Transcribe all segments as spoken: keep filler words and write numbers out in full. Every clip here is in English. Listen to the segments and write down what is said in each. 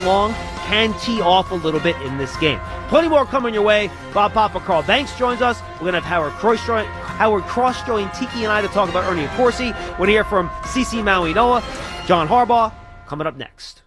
long can tee off a little bit in this game. Plenty more coming your way. Bob Papa, Carl Banks joins us. We're going to have Howard Cross-join, Howard Cross-join Tiki and I to talk about Ernie and Corsi. We're going to hear from CeCe Maui Noah, John Harbaugh, coming up next.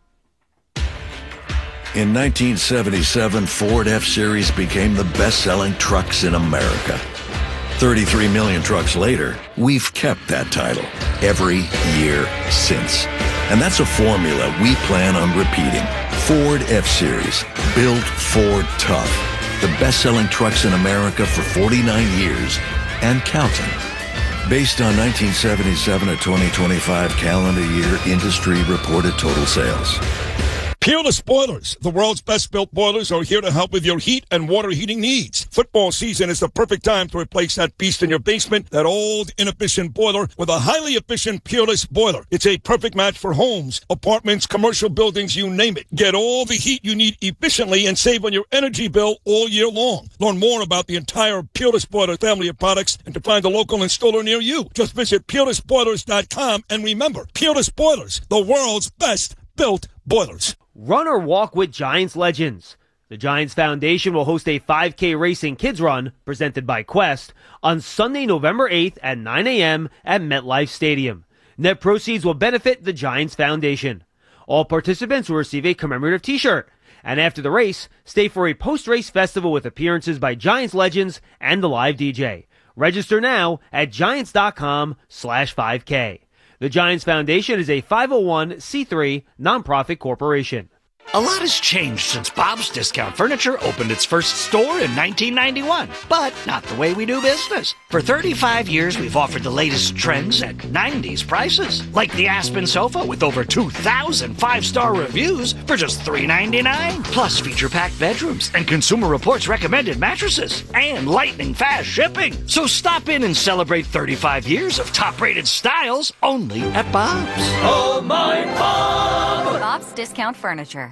In nineteen seventy-seven, Ford F-Series became the best-selling trucks in America. thirty-three million trucks later, we've kept that title every year since. And that's a formula we plan on repeating. Ford F-Series, built Ford tough. The best-selling trucks in America for forty-nine years and counting. Based on nineteen seventy-seven to twenty twenty-five calendar year industry reported total sales. Peerless Boilers, the world's best-built boilers, are here to help with your heat and water heating needs. Football season is the perfect time to replace that beast in your basement, that old, inefficient boiler, with a highly efficient Peerless Boiler. It's a perfect match for homes, apartments, commercial buildings, you name it. Get all the heat you need efficiently and save on your energy bill all year long. Learn more about the entire Peerless Boiler family of products and to find a local installer near you. Just visit peerless boilers dot com and remember, Peerless Boilers, the world's best-built boilers. Run or walk with Giants legends. The Giants Foundation will host a five K racing kids run presented by Quest on Sunday, November eighth at nine a.m. at MetLife Stadium. Net proceeds will benefit the Giants Foundation. All participants will receive a commemorative t-shirt. And after the race, stay for a post-race festival with appearances by Giants legends and the live D J. Register now at giants.com slash 5K. The Giants Foundation is a five oh one c three nonprofit corporation. A lot has changed since Bob's Discount Furniture opened its first store in nineteen ninety-one, but not the way we do business. For thirty-five years, we've offered the latest trends at nineties prices, like the Aspen sofa with over two thousand five-star reviews for just three ninety-nine, plus feature-packed bedrooms and Consumer Reports recommended mattresses and lightning-fast shipping. So stop in and celebrate thirty-five years of top-rated styles only at Bob's. Oh, my Bob! Bob's Discount Furniture.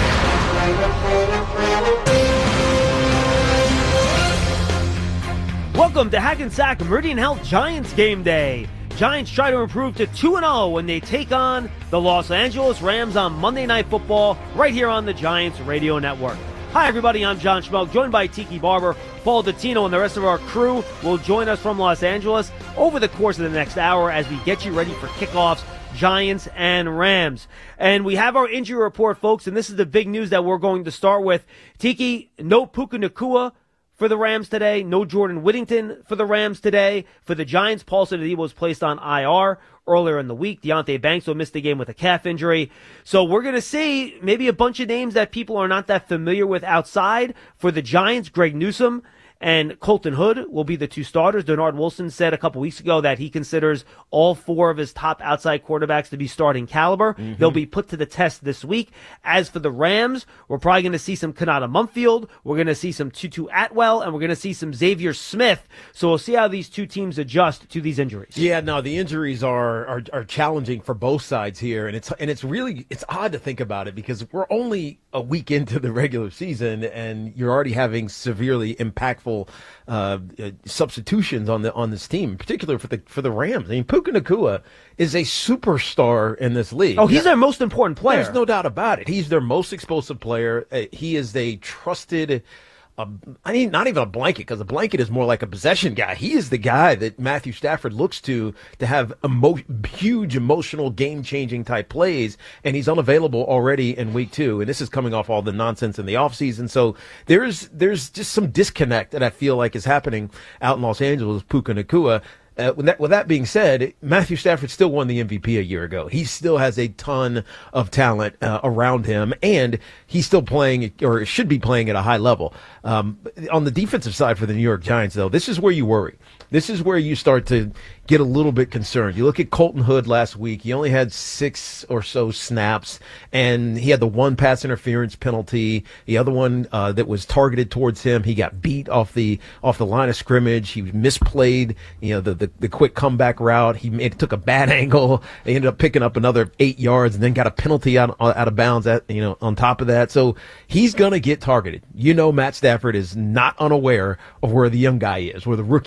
Welcome to Hackensack Meridian Health Giants Game Day. Giants try to improve to two and oh when they take on the Los Angeles Rams on Monday Night Football right here on the Giants Radio Network. Hi, everybody. I'm John Schmelk, joined by Tiki Barber. Paul Dottino and the rest of our crew will join us from Los Angeles over the course of the next hour as we get you ready for kickoffs, Giants and Rams. And we have our injury report, folks, and this is the big news that we're going to start with. Tiki, no Puka Nacua for the Rams today. No Jordan Whittington for the Rams today. For the Giants, Paul Adebo was placed on I R earlier in the week. Deonte Banks will miss the game with a calf injury. So we're going to see maybe a bunch of names that people are not that familiar with outside. For the Giants, Greg Newsome and Colton Hood will be the two starters. Denard Wilson said a couple weeks ago that he considers all four of his top outside quarterbacks to be starting caliber. Mm-hmm. They'll be put to the test this week. As for the Rams, we're probably going to see some Kanata Mumfield. We're going to see some Tutu Atwell, and we're going to see some Xavier Smith. So we'll see how these two teams adjust to these injuries. Yeah, no, the injuries are, are are challenging for both sides here, and it's and it's really it's odd to think about it because we're only a week into the regular season, and you're already having severely impactful Uh, uh, substitutions on the on this team, in particular for the for the Rams. I mean, Puka Nacua is a superstar in this league. Oh, he's their most important player. There's no doubt about it. He's their most explosive player. Uh, he is a trusted. Uh, I mean, not even a blanket, because a blanket is more like a possession guy. He is the guy that Matthew Stafford looks to to have emo- huge, emotional, game-changing type plays, and he's unavailable already in week two. And this is coming off all the nonsense in the offseason. So there's there's just some disconnect that I feel like is happening out in Los Angeles with Puka Nacua. Uh, with, that, with that being said, Matthew Stafford still won the M V P a year ago. He still has a ton of talent uh, around him, and he's still playing, or should be playing, at a high level. Um, on the defensive side for the New York Giants, though, this is where you worry. This is where you start to get a little bit concerned. You look at Colton Hood last week. He only had six or so snaps, and he had the one pass interference penalty. The other one uh, that was targeted towards him, he got beat off the off the line of scrimmage. He misplayed, you know, the the, the quick comeback route. He made, took a bad angle. They ended up picking up another eight yards, and then got a penalty out out of bounds. At you know, on top of that, so he's gonna get targeted. You know, Matt Stafford is not unaware of where the young guy is, where the rookie is. So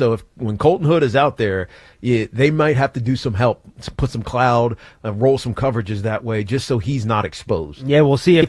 So if when Colton Hood is out there, it, they might have to do some help, put some cloud, uh, roll some coverages that way, just so he's not exposed. Yeah, we'll see if